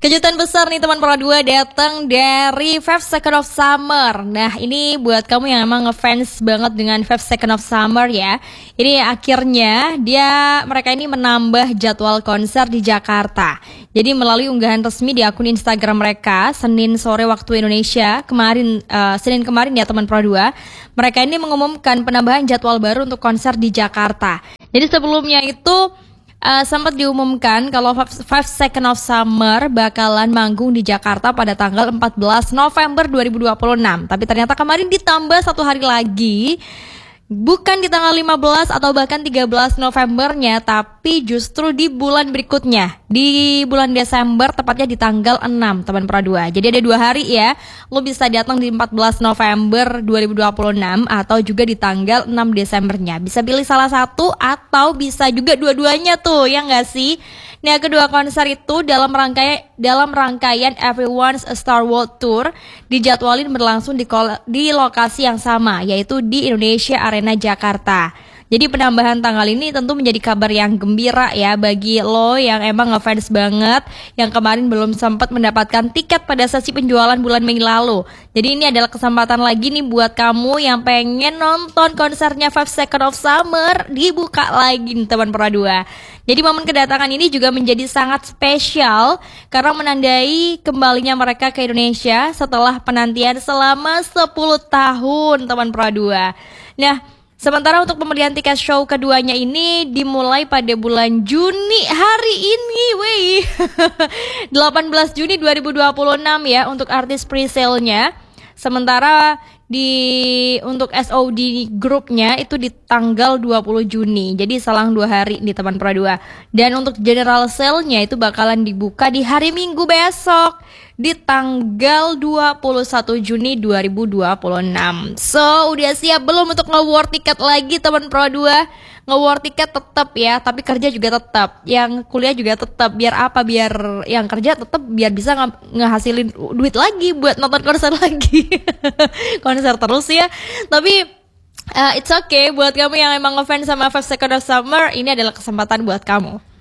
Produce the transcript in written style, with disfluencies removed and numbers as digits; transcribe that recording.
Kejutan besar nih teman Pro 2 datang dari Five Second of Summer. Nah ini buat kamu yang emang ngefans banget dengan Five Second of Summer ya. Ini akhirnya mereka ini menambah jadwal konser di Jakarta. Jadi melalui unggahan resmi di akun Instagram mereka Senin sore waktu Indonesia Senin kemarin ya teman Pro 2, mereka ini mengumumkan penambahan jadwal baru untuk konser di Jakarta. Jadi sebelumnya itu sempat diumumkan kalau Five Second of Summer bakalan manggung di Jakarta pada tanggal 14 November 2026. Tapi ternyata kemarin ditambah satu hari lagi, bukan di tanggal 15 atau bahkan 13 Novembernya, tapi justru di bulan berikutnya, di bulan Desember, tepatnya di tanggal 6 teman Pro 2. Jadi ada 2 hari ya, lo bisa datang di 14 November 2026 atau juga di tanggal 6 Desembernya. Bisa pilih salah satu atau bisa juga dua-duanya tuh, ya nggak sih? Nah, kedua konser itu dalam rangkaian Everyone's a Star World Tour dijadwalin berlangsung di lokasi yang sama, yaitu di Indonesia Arena Jakarta. Jadi penambahan tanggal ini tentu menjadi kabar yang gembira ya bagi lo yang emang ngefans banget, yang kemarin belum sempat mendapatkan tiket pada sesi penjualan bulan Mei lalu. Jadi ini adalah kesempatan lagi nih buat kamu yang pengen nonton konsernya Five Second of Summer, dibuka lagi nih teman Pro 2. Jadi momen kedatangan ini juga menjadi sangat spesial karena menandai kembalinya mereka ke Indonesia setelah penantian selama 10 tahun teman Pro 2. Nah, sementara untuk pembelian tiket show keduanya ini dimulai pada bulan Juni hari ini, 18 Juni 2026 ya untuk artis pre-sale-nya. Sementara untuk SOD grupnya itu di tanggal 20 Juni. Jadi selang 2 hari nih teman Pro 2. Dan untuk general sale-nya itu bakalan dibuka di hari Minggu besok di tanggal 21 Juni 2026. So, udah siap belum untuk nge-war tiket lagi teman Pro 2? Nge-war tiket tetap ya, tapi kerja juga tetap. Yang kuliah juga tetap. Biar apa? Biar yang kerja tetap biar bisa ngehasilin duit lagi buat nonton konser lagi. Konser terus ya. Tapi it's okay buat kamu yang emang ngefans sama Five Second of Summer, ini adalah kesempatan buat kamu.